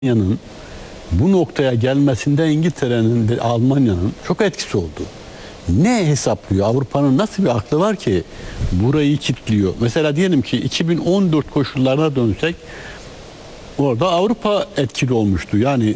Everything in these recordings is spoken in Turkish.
Almanya'nın bu noktaya gelmesinde İngiltere'nin ve Almanya'nın çok etkisi oldu. Ne hesaplıyor? Avrupa'nın nasıl bir aklı var ki burayı kilitliyor? Mesela diyelim ki 2014 koşullarına dönsek orada Avrupa etkili olmuştu. Yani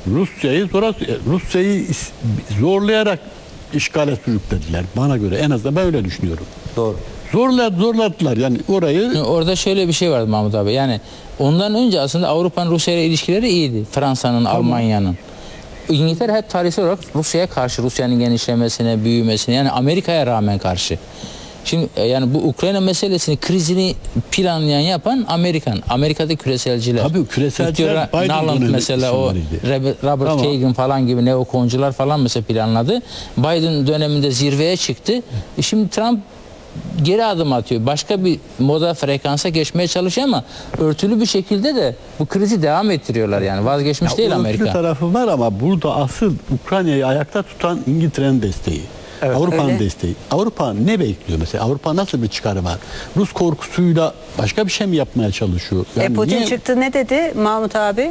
Rusya'yı zorlayarak işgale sürüklediler. Bana göre en azından ben öyle düşünüyorum. Doğru. Zorladılar yani orayı. Orada şöyle bir şey vardı Mahmut abi. Yani ondan önce aslında Avrupa'nın Rusya ile ilişkileri iyiydi. Fransa'nın, Almanya'nın. İngiltere hep tarihsel olarak Rusya'ya karşı, Rusya'nın genişlemesine, büyümesine, yani Amerika'ya rağmen karşı. Şimdi yani bu Ukrayna meselesini, krizini planlayan, yapan Amerikan. Amerika'da küreselciler. Tabii küreselciler Nuland mesela, o Robert Kagan falan gibi neokoncular falan mesela planladı. Biden döneminde zirveye çıktı. Şimdi Trump geri adım atıyor. Başka bir moda, frekansa geçmeye çalışıyor ama örtülü bir şekilde de bu krizi devam ettiriyorlar yani. Vazgeçmiş değil Amerika. Örtülü tarafı var ama burada asıl Ukrayna'yı ayakta tutan İngiltere'nin desteği. Evet, Avrupa'nın desteği. Avrupa ne bekliyor mesela? Avrupa nasıl bir çıkarı var? Rus korkusuyla başka bir şey mi yapmaya çalışıyor? Yani Putin çıktı, ne dedi Mahmut abi?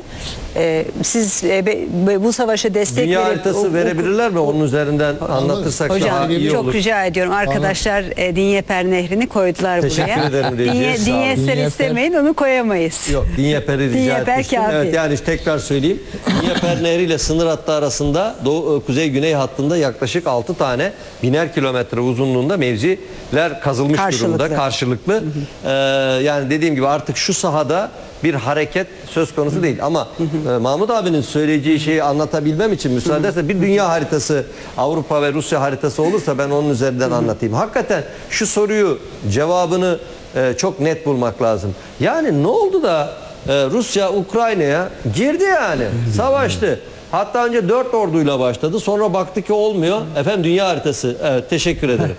Siz bu savaşa destek Dünya verip haritası verebilirler mi? Onun üzerinden anlatırsak daha hocam iyi çok olur. rica ediyorum. Arkadaşlar Dinyeper Nehri'ni koydular Teşekkür buraya. ederim Recep, sağ olun. Dinyeper istemeyin, onu koyamayız. Yok, Dinyeper'i rica Dinyeper etmiştim. kafi. Evet, yani tekrar söyleyeyim. Dinyeper Nehri ile sınır hattı arasında kuzey-güney hattında yaklaşık 6 tane 1000'er kilometre uzunluğunda mevziler kazılmış durumda. Karşılıklı. Yani dediğim gibi artık şu sahada bir hareket söz konusu değil. Ama Mahmut abinin söyleyeceği şeyi anlatabilmem için müsaade ederse bir dünya haritası, Avrupa ve Rusya haritası olursa ben onun üzerinden anlatayım. Hakikaten şu soruyu, cevabını çok net bulmak lazım. Yani ne oldu da Rusya Ukrayna'ya girdi yani. Savaştı. Hatta önce 4 orduyla başladı. Sonra baktı ki olmuyor. Efendim dünya haritası. Evet, teşekkür ederim.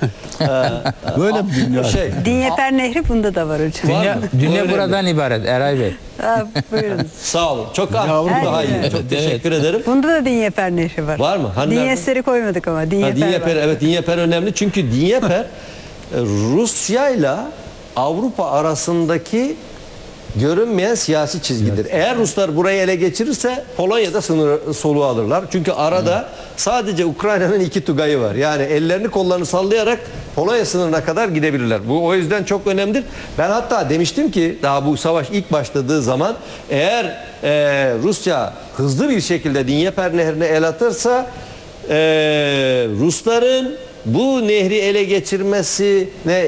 Böyle bir dünya. Dinyeper Nehri bunda da var hocam. Dünya buradan ibaret Eray Bey. Buyurun. Sağ olun. Çok daha iyi. Çok teşekkür ederim. Bunda da Dinyeper Nehri var. Var mı? Dinyester'i koymadık ama Dinyeper var. Evet, Dinyeper önemli. Çünkü Dinyeper Rusya ile Avrupa arasındaki görünmeyen siyasi çizgidir. Eğer Ruslar burayı ele geçirirse Polonya'da sınır soluğu alırlar. Çünkü arada sadece Ukrayna'nın 2 tugayı var. Yani ellerini kollarını sallayarak Polonya sınırına kadar gidebilirler. Bu o yüzden çok önemlidir. Ben hatta demiştim ki daha bu savaş ilk başladığı zaman eğer Rusya hızlı bir şekilde Dinyeper Nehri'ne el atırsa Rusların bu nehri ele geçirmesine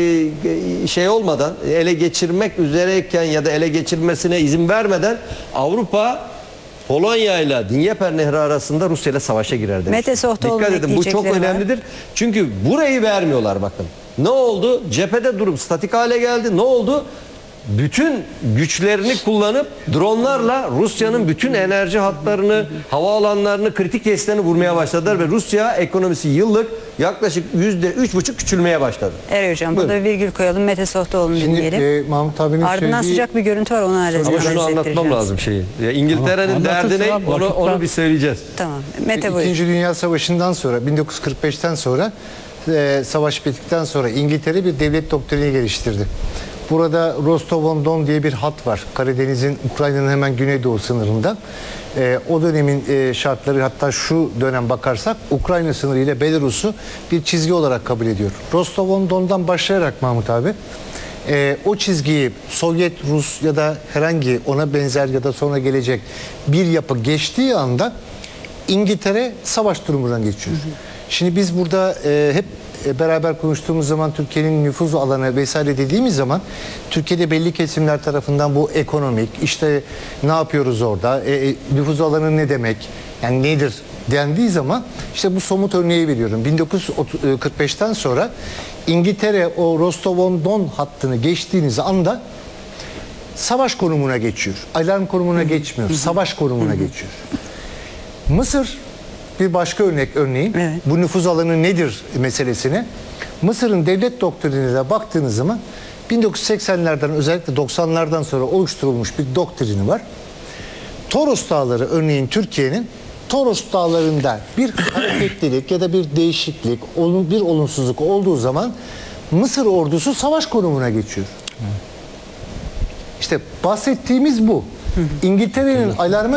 şey olmadan, ele geçirmek üzereyken ya da ele geçirmesine izin vermeden Avrupa Polonya ile Dinyeper Nehri arasında Rusya ile savaşa girer demiş. Dikkat edin, bu çok önemlidir. Çünkü burayı vermiyorlar bakın. Ne oldu? Cephede durum statik hale geldi. Ne oldu? Bütün güçlerini kullanıp dronlarla Rusya'nın bütün enerji hatlarını, havaalanlarını, kritik tesislerini vurmaya başladılar ve Rusya ekonomisi yıllık yaklaşık %3,5 küçülmeye başladı. Evet hocam, burada virgül koyalım. Mete Sohtoğlu'nu dinleyelim. Mahmut abinin ardından sıcak bir görüntü var, onu Ama şunu anlatmam lazım şeyi. İngiltere'nin derdi ne? Onu bir söyleyeceğiz. Tamam. Mete buyur. İkinci Dünya Savaşı'ndan sonra 1945'ten sonra savaş bittikten sonra İngiltere bir devlet doktrini geliştirdi. Burada Rostov-on-Don diye bir hat var. Karadeniz'in, Ukrayna'nın hemen güneydoğu sınırında. O dönemin şartları, hatta şu dönem bakarsak Ukrayna sınırı ile Belarus'u bir çizgi olarak kabul ediyor. Rostov-on-Don'dan başlayarak Mahmut abi o çizgiyi Sovyet, Rus ya da herhangi ona benzer ya da sonra gelecek bir yapı geçtiği anda İngiltere savaş durumuna geçiyor. Şimdi biz burada hep beraber konuştuğumuz zaman Türkiye'nin nüfuz alanı vesaire dediğimiz zaman Türkiye'de belli kesimler tarafından bu ekonomik, işte ne yapıyoruz orada, nüfuz alanı ne demek, yani nedir dendiği zaman işte bu somut örneği veriyorum. 1945'ten sonra İngiltere o Rostov-on-Don hattını geçtiğiniz anda savaş konumuna geçiyor. Alarm konumuna geçmiyor. Savaş konumuna geçiyor. Mısır bir başka örneğin bu nüfuz alanı nedir meselesine. Mısır'ın devlet doktrinine baktığınız zaman 1980'lerden özellikle 90'lardan sonra oluşturulmuş bir doktrini var. Toros Dağları örneğin Türkiye'nin Toros Dağları'nda bir hareketlilik ya da bir değişiklik, bir olumsuzluk olduğu zaman Mısır ordusu savaş konumuna geçiyor. İşte bahsettiğimiz bu. İngiltere'nin alarma